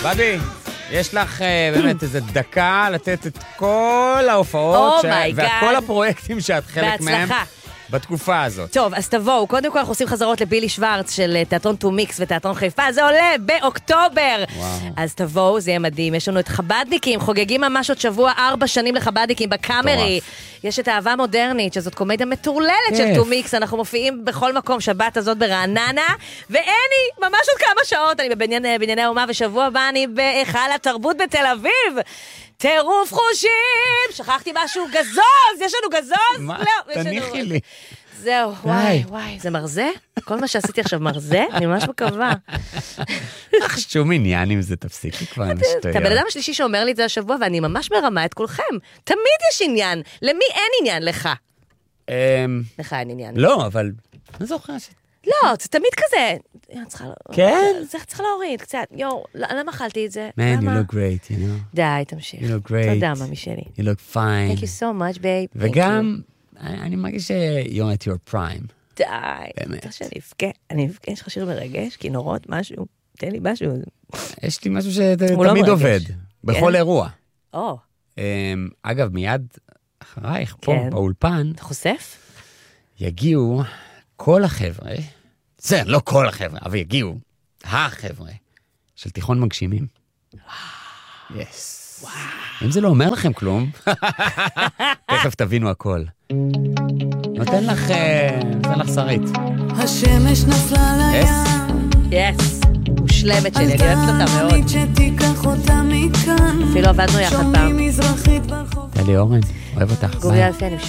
בבי, יש לך באמת איזה דקה לתת את כל ההופעות וכל הפרויקטים שאת חלק מהם. בהצלחה. בתקופה הזאת. טוב, אז תבואו. קודם כל אנחנו עושים חזרות לבילי שוורץ של תיאטרון טו מיקס ותיאטרון חיפה. זה עולה באוקטובר. וואו. אז תבואו, זה יהיה מדהים. יש לנו את חבדניקים, חוגגים ממש עוד שבוע 4 שנים לחבדניקים בקאמרי. יש את אהבה מודרנית, שזאת קומדיה מטורללת של טו מיקס. אנחנו מופיעים בכל מקום, שבת הזאת ברעננה. ואני, ממש עוד כמה שעות, אני בבנייני האומה, ושבוע הבא אני בהיכל התרבות בתל אביב. טירוף חושים! שכחתי משהו, גזוז! יש לנו גזוז? מה? תניחי לי. זהו, וואי. זה מרזה? כל מה שעשיתי עכשיו מרזה? אני ממש מקווה. שום עניין אם זה תפסיקי כבר נשתויה. אתה בן אדם השלישי שאומר לי את זה השבוע, ואני ממש מרמה את כולכם. תמיד יש עניין. למי אין עניין? לך. לך אין עניין. לא, אבל אני זוכר ש... לא, זה תמיד כזה. כן? זה צריך להוריד קצת. יו, למה אכלתי את זה? Man, you look great, you know. די, תמשיך. You look great. תודה, ממי שלי. You look fine. Thank you so much, babe. וגם, אני מרגיש ש-you're at your prime. די. צריך שאני אבכה. אני אבכה, יש לך שיר מרגש, כינורות, משהו. תן לי משהו. יש לי משהו שתמיד עובד. בכל אירוע. או. אגב, מיד אחרייך, פה, באולפן. אתה חושף? יגיעו כל החבר'ה, זה לא כל החבר'ה, אבל יגיעו החבר'ה של תיכון מגשימים. וואו. יס. אם זה לא אומר לכם כלום, תכף תבינו הכל. נותן לך שרית. השמש נפלה לים. יס. מושלמת שלי, אני אוהבת אותה מאוד. אפילו עבדנו יחד פעם. תלי אורן, אוהב אותך. גוריה אלפי, אני